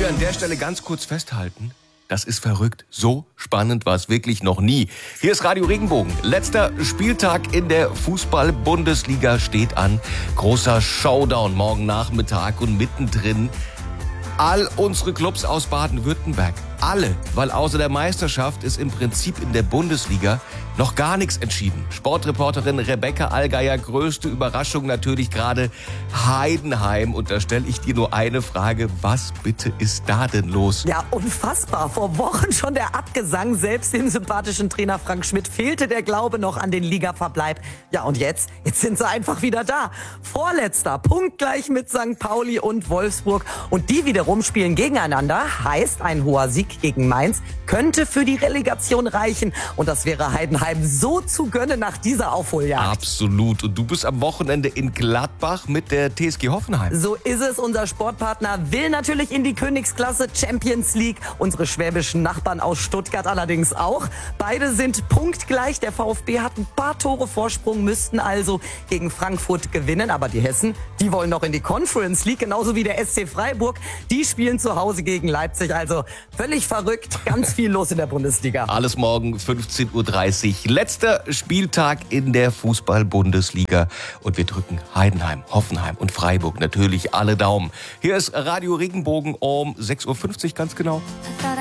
wir an der Stelle ganz kurz festhalten. Das ist verrückt. So spannend war es wirklich noch nie. Hier ist Radio Regenbogen. Letzter Spieltag in der Fußball-Bundesliga steht an. Großer Showdown morgen Nachmittag und mittendrin all unsere Clubs aus Baden-Württemberg. Alle, weil außer der Meisterschaft ist im Prinzip in der Bundesliga noch gar nichts entschieden. Sportreporterin Rebecca Allgeier, größte Überraschung natürlich gerade Heidenheim. Und da stelle ich dir nur eine Frage, was bitte ist da denn los? Ja, unfassbar. Vor Wochen schon der Abgesang. Selbst dem sympathischen Trainer Frank Schmidt fehlte der Glaube noch an den Ligaverbleib. Ja, und jetzt sind sie einfach wieder da. Vorletzter, punktgleich mit St. Pauli und Wolfsburg. Und die wiederum spielen gegeneinander. Heißt, ein hoher Sieg gegen Mainz könnte für die Relegation reichen. Und das wäre Heidenheim so zu gönnen nach dieser Aufholjagd. Absolut. Und du bist am Wochenende in Gladbach mit der TSG Hoffenheim. So ist es. Unser Sportpartner will natürlich in die Königsklasse Champions League. Unsere schwäbischen Nachbarn aus Stuttgart allerdings auch. Beide sind punktgleich. Der VfB hat ein paar Tore Vorsprung, müssten also gegen Frankfurt gewinnen. Aber die Hessen, die wollen noch in die Conference League, genauso wie der SC Freiburg. Die spielen zu Hause gegen Leipzig. Also völlig verrückt. Ganz viel los in der Bundesliga. Alles morgen 15:30 Uhr. Letzter Spieltag in der Fußball-Bundesliga. Und wir drücken Heidenheim, Hoffenheim und Freiburg natürlich alle Daumen. Hier ist Radio Regenbogen um 6:50 Uhr ganz genau.